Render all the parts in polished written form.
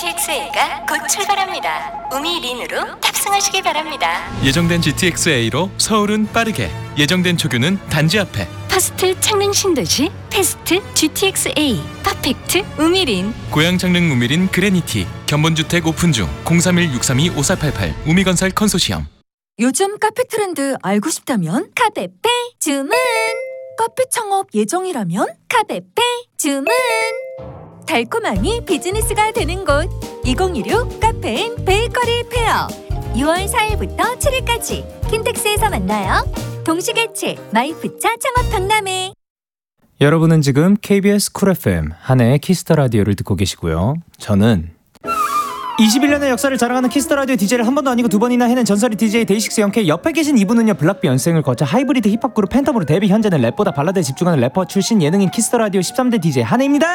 GTX-A가 곧 출발합니다. 우미린으로 탑승하시기 바랍니다. 예정된 GTX-A로 서울은 빠르게, 예정된 초교는 단지 앞에. 퍼스트 창릉 신도시 패스트 GTX-A 퍼펙트 우미린. 고양 창릉 우미린 그레니티 견본주택 오픈 중. 031-632-5488 우미건설 컨소시엄. 요즘 카페 트렌드 알고 싶다면 카페페 주문. 카페 창업 예정이라면 카페페 주문. 달콤함이 비즈니스가 되는 곳 2016 카페인 베이커리 페어 6월 4일부터 7일까지 킨텍스에서 만나요. 동시개최 마이프차 창업 박람회. 여러분은 지금 KBS 쿨 FM 한해의 키스터 라디오를 듣고 계시고요. 저는 21년의 역사를 자랑하는 키스터 라디오 DJ를 한 번도 아니고 두 번이나 해낸 전설의 DJ 데이식스 영케이. 옆에 계신 이분은요, 블락비 연생을 거쳐 하이브리드 힙합 그룹 팬텀으로 데뷔. 현재는 랩보다 발라드에 집중하는 래퍼 출신 예능인 키스터 라디오 13대 DJ 한해입니다.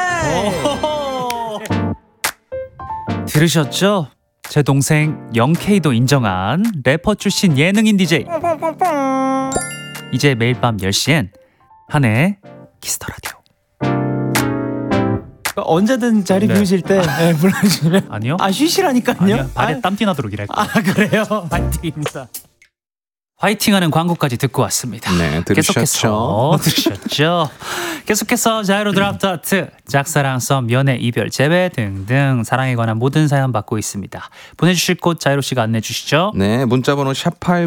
들으셨죠? 제 동생 영케이도 인정한 래퍼 출신 예능인 DJ. 이제 매일 밤 10시엔 한해의 키스터 라디오. 언제든 자리 비우실 때 불러주시면. 아니요. 쉬시라니까요. 아니요. 발에 땀띠 나도록 일할 거예요. 그래요? 파이팅입니다. 화이팅하는 광고까지 듣고 왔습니다. 네, 들으셨죠? 들으셨죠? 계속해서 자유로 드랍 더트, 짝사랑, 썸, 연애, 이별, 재회 등등 사랑에 관한 모든 사연 받고 있습니다. 보내주실 곳 자유로 씨가 안내해 주시죠. 네, 문자번호 샵